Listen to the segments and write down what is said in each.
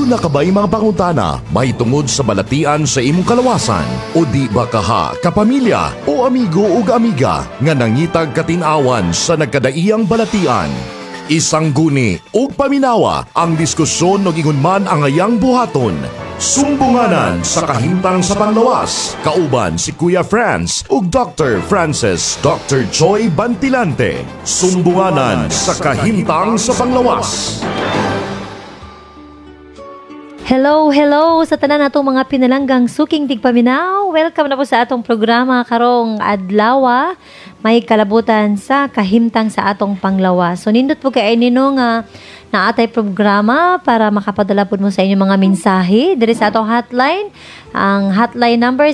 Una ka ba'y mga pangutana, mahitungod sa balatian sa imong kalawasan? O di ba kaha, kapamilya o amigo o amiga nga nangitag katinawan sa nagkadaiyang balatian? Isang guni o paminawa ang diskusyon o ingon man ang ayang buhaton. Sumbunganan sa kahimtang sa panglawas. Kauban si Kuya Franz ug Dr. Francis Dr. Joy Bantilante. Sumbunganan sa kahimtang sa panglawas. Hello sa tanan natong mga pinalanggang suking tigpaminaw. Welcome na po sa atong programa karong adlaw. May kalabutan sa kahimtang sa atong panglawas. So nindot po kay nino nga naatay programa para makapadala po mo sa inyong mga mensahe diri sa atong hotline. Ang hotline number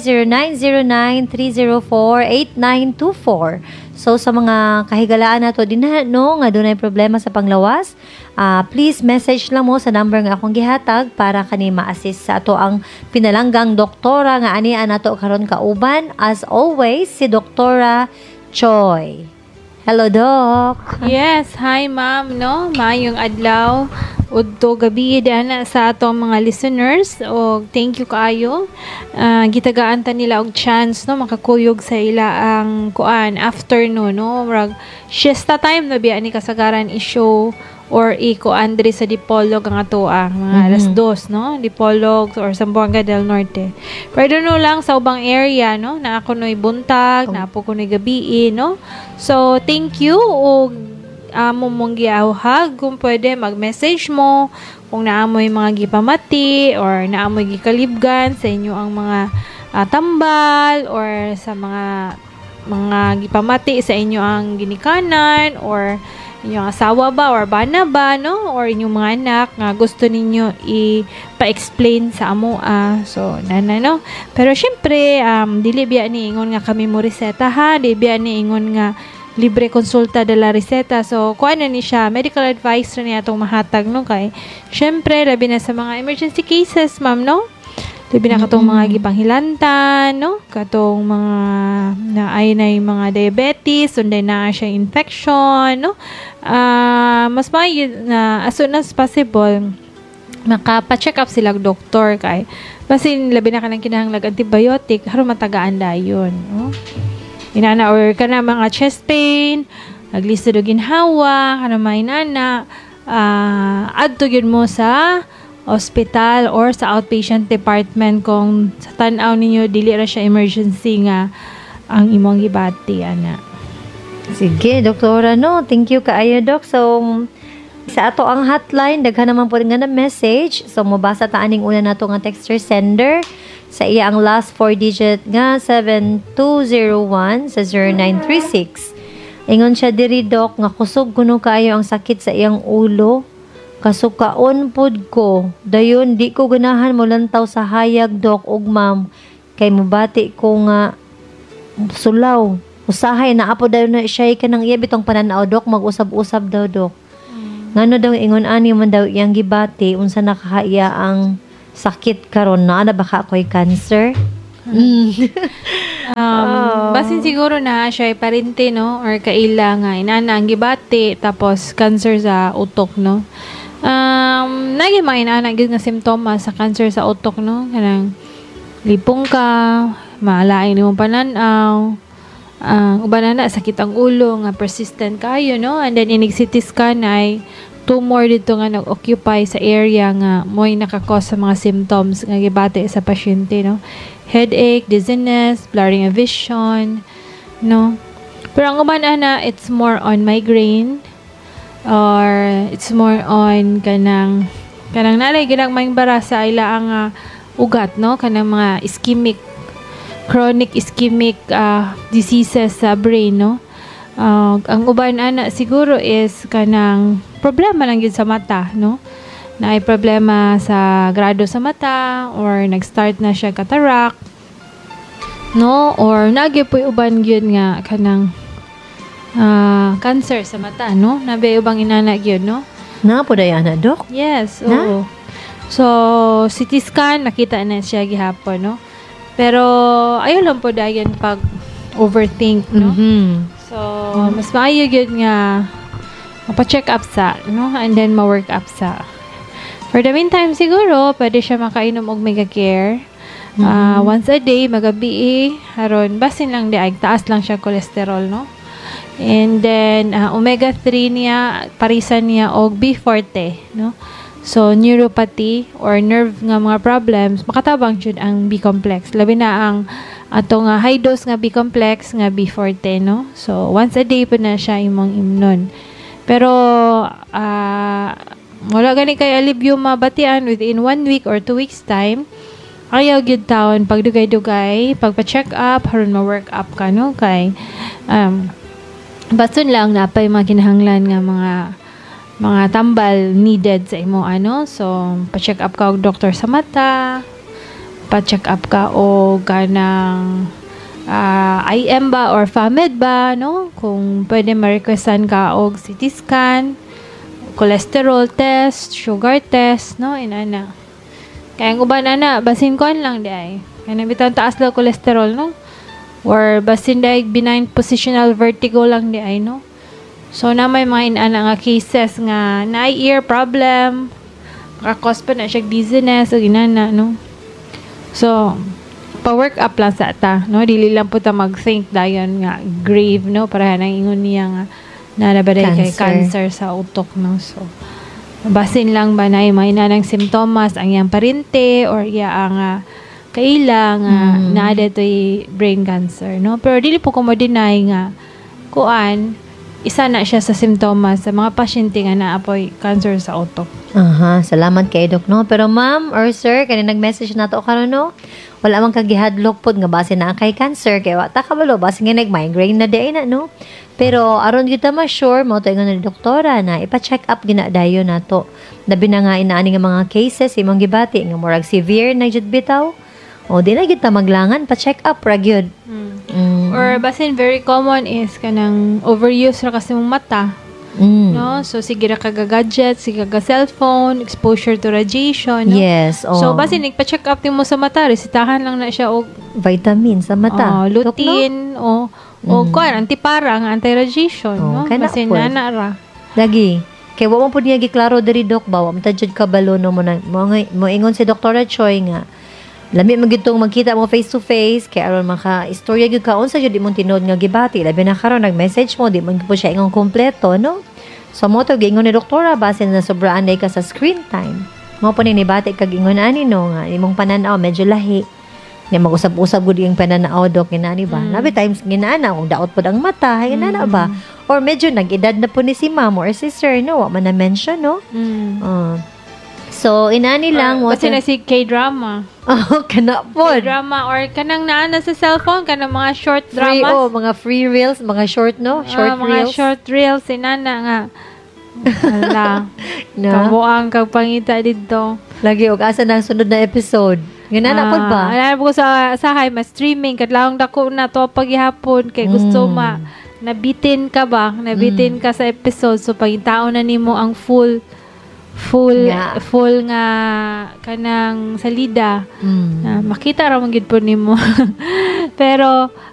0909-304-8924. So sa mga kahigalaan nato din no nga dunay problema sa panglawas, please message lang mo sa number nga akong gihatag para kani ma-assist sa ato ang pinalanggang doktora nga ani nato karon kauban. As always, si Doktora Choi. Hello, Doc. Yes, hi ma'am, no? Maayong adlaw udto gabi dana sa atong mga listeners o thank you kaayo. Gitagaan ta nila og chance no makakuyog sa ila ang kuan afternoon no murag siesta time na biya ni kasagaran i-show or i-kuan diri sa Dipolog ang ato mga alas 2 no Dipolog or Zamboanga del Norte. Pero no lang sa ubang area no na ako noy buntag, na po ko noy gabi no. So thank you og amo mong giawhag kung pwede mag-message mo kung naamoy mga gipamati or naamoy gikalibgan sa inyo ang mga tambal or sa mga gipamati sa inyo ang ginikanan or inyong asawa ba or bana ba no or inyong mga anak nga gusto ninyo ipa-explain sa amo so nana no pero syempre dili biya ni ingon nga kami mo reseta ha dili biya ni ingon nga libre konsulta de la reseta. So, kuha na ni siya. Medical advice na niya itong mahatag, no? Kay, syempre, labi na sa mga emergency cases, ma'am, no? Labi na katong mga gipanghilantan, no? Katong mga, ay na yung mga diabetes, sunday na siya infection, no? Mas may, as soon as possible, makapa-check up sila doktor kay. Kasi, labi na ka ng kinahanglag antibiotic, haru matagaan dayon, no? Inana or kana mga chest pain, naglistod og ginhawa, kana may inana, adto gyud mo sa hospital or sa outpatient department kung sa tan-aw ninyo dili ra siya emergency nga ang imong gibati ana. Sige, doktora no. Thank you kaayo, Doc. So sa ato ang hotline daghan naman po nga na message. So mobasa ta aning una nato nga texter sender. Sa iya ang last 4 digit nga 7201 sa 0936. Ingon siya diri, Doc, nga kusog kuno kaayo ang sakit sa iyang ulo. Kasukaon pod ko. Dayon di ko ganahan mo lantaw sa hayag, Doc, ug ma'am. Kay mubati ko nga sulaw. Usahay na apo dayon na siya ka nang iya bitong pananaw, Doc, mag-usab-usab daw, Doc. Ngano daw ingon ani man daw iyang gibati unsa nakahaya ang sakit karon na ba ka ako'y cancer? Basin siguro na siya ay parente no or kaila nga inana ang gibati tapos cancer sa utok no. Nagi mga inana gyud nga simptomas sa cancer sa utok no kanang lipong ka, maalain imong pananaw, uban na sakit ang ulo nga persistent kayo no and then inig CT scan ay tumor dito nga nag-occupy sa area nga mo'y nakakos sa mga symptoms nga gibati sa pasyente, no? Headache, dizziness, blurring of vision, no? Pero ang uban ana, it's more on migraine or it's more on kanang nalay ginang maing bara sa ila ang ugat, no? Kanang mga chronic ischemic diseases sa brain, no? Ang uban ana siguro is kanang problema lang yun sa mata, no? Na ay problema sa grado sa mata or nag-start na siya cataract, no? Or nagi po uban yun nga kanang cancer sa mata, no? Nabi ubang inana yun, no? Na po dayana, Doc? Yes, oo. So, CT scan, nakita na siya gihapon, no? Pero, ayaw lang po dayan pag overthink, no? So, mas maayo yun nga mapa-check up sa, no? And then ma-work up sa. For the meantime, siguro, pwede siya makainom og Mega Care. Once a day, magabi, haron, basin lang di ay, taas lang siya cholesterol, no? And then, omega-3 niya, parisan niya og B-Forte, no? So, neuropathy or nerve nga mga problems, makatabang jud ang B-complex. Labi na ang ato nga high dose nga B-complex nga B-Forte, no? So, once a day po na siya imong imnon. Pero, wala gani kay alibyo mabatian within 1 week or 2 weeks time. Ayaw gyud taon pagdugay-dugay, pagpa-check up, haron ma-work up ka, no? Kay, basun lang na pa yung mga kinahanglan nga mga tambal needed sa imo so pa-check up ka og doktor sa mata, pa-check up ka og kanang IM ba or FAMED ba, no? Kung pwede ma-requestan ka og CT scan, cholesterol test, sugar test, no? Inana. Kaya ang uban basin kon lang di ay. Kaya bitaw taas lang cholesterol, no? Or basin dahil benign positional vertigo lang di ay, no? So, na may mga inana nga cases nga na ear problem, makakos pa na siya dizziness o inana, no? So, pa-work up lang sa ata, no? Dili lang po ta mag-think dayon nga grave, no? Para nang ingon niya nga nanabaday kay cancer sa utok, no? So, basin lang ba na yung mga inanang simptomas ang iyang parente or ang kailang na detoy brain cancer, no? Pero dili po ko mo-deny nga kuan isa na siya sa simptomas sa mga pasyente nga naapoy cancer sa utok. Salamat kay Doc, no? Pero ma'am or sir, kani nag-message na to karon, no? Wala man kagihadlok pod nga base na kay cancer kay wa ta kabalo base nga nag-migraine na di na, no? Pero aron kita ma-sure mo to ingon ni doktora na ipa-check up gina dayon nato. Labi na nga inaani nga mga cases imong gibati nga murag severe na jud bitaw. O di na kita maglangan pa-check up ra gyud. Or basin very common is kanang overuse ra kasi mong mata. No? So sige ra kaga gadget, sige kaga cellphone, exposure to radiation, no? Yes. So basin nagpa-check up mo sa mata, resitahan lang na siya og vitamin sa mata. Lutein o kuan antipara nga anti-radiation, no? Basin na ra. Lagi. Kay wa mo pud niya giklaro diri Doc ba, wa ta jud kabalo no mo ingon si Dr. Choi nga lami magitong magkita mo face to face kay aron maka istorya gyud ka unsa jud imong tinod nga gibati labi na karon nag-message mo di man po siya ingon kompleto, no? So mo to gingon ni doktora base na sobraan day ka sa screen time. Mo po ni bati kag ingon ani no nga imong pananaw medyo lahi. Nga mag-usab-usab gud yung pananaw Doc inani ba? Labi times ginana kung daot pod ang mata, ginana ba? Or medyo nag-edad na po ni si mom or sister, no? Wa man na mention, no? So, inani lang. Kasi na si K-drama. Kana po. K-drama or kanang naana sa cellphone, kanang mga short Free, dramas. mga free reels, mga short, no? Short mga reels. short reels, inana nga. Ala. No? Kabuang kag pangita dito. Lagi, og asa na ang sunod na episode. Ganana po ba? Alam ko sa sahay, ma-streaming, kadlawang dako na to paghihapon, kay gusto nabitin ka ba? Nabitin ka sa episode, so pagitaon na nimo ang full nga kanang salida na makita ra man gid po nimo. Pero